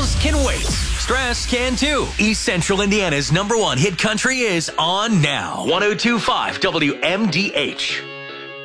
Problems can wait. Stress can too. East Central Indiana's #1 hit country is on now. 102.5 WMDH.